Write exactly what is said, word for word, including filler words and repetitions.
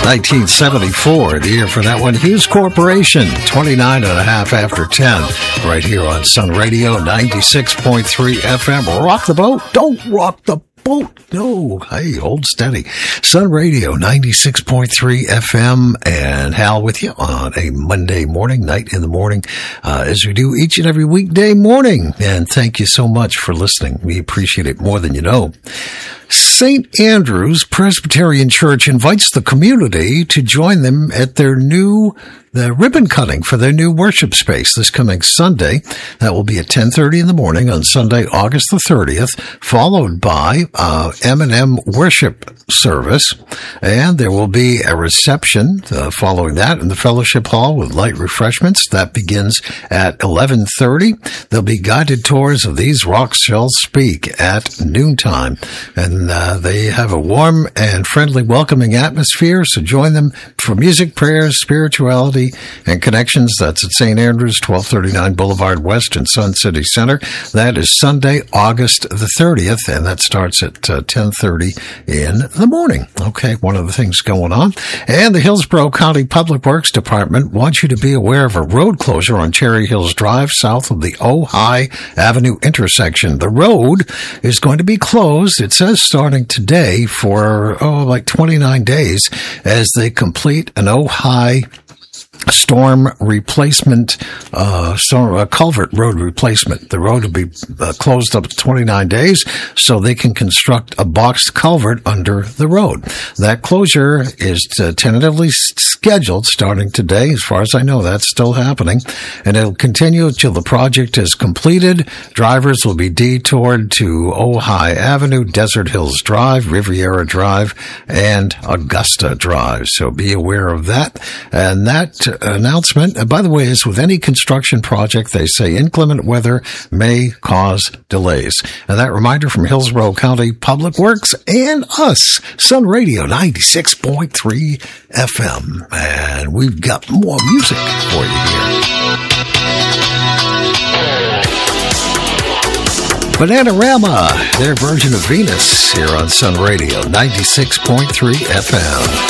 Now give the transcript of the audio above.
nineteen seventy-four, the year for that one. Hughes Corporation, twenty-nine and a half after ten, right here on Sun Radio, ninety-six point three F M. Rock the boat. Don't rock the boat. No. Hey, hold steady. Sun Radio, ninety-six point three F M, and Hal with you on a Monday morning, night in the morning, uh, as we do each and every weekday morning. And thank you so much for listening. We appreciate it more than you know. Saint Andrew's Presbyterian Church invites the community to join them at their new the ribbon cutting for their new worship space this coming Sunday. That will be at ten thirty in the morning on Sunday, August the thirtieth, followed by uh, M and M worship service. And there will be a reception uh, following that in the fellowship hall with light refreshments. That begins at eleven thirty. There'll be guided tours of These Rocks Shall Speak at noontime. And uh, they have a warm and friendly, welcoming atmosphere. So join them for music, prayers, spirituality, and connections. That's at Saint Andrew's, twelve thirty-nine Boulevard West in Sun City Center. That is Sunday, August the thirtieth, and that starts at uh, ten thirty in the morning. Okay, one of the things going on. And the Hillsborough County Public Works Department wants you to be aware of a road closure on Cherry Hills Drive south of the Ojai Avenue intersection. The road is going to be closed, it says, starting today for, oh, like twenty-nine days as they complete an Ojai storm replacement, uh, storm, uh, culvert road replacement. The road will be uh, closed up to twenty-nine days so they can construct a box culvert under the road. That closure is uh, tentatively scheduled starting today. As far as I know, that's still happening, and it'll continue until the project is completed. Drivers will be detoured to Ojai Avenue, Desert Hills Drive, Riviera Drive, and Augusta Drive. So be aware of that. And that announcement, and by the way, is with any construction project, they say inclement weather may cause delays. And that reminder from Hillsborough County Public Works and us, Sun Radio ninety-six point three F M. And we've got more music for you here. Bananarama, their version of Venus, here on Sun Radio ninety-six point three F M.